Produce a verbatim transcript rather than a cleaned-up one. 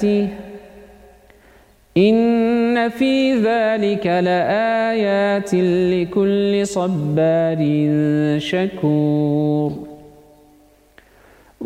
آياته إن في ذلك لآيات لكل صبار شكور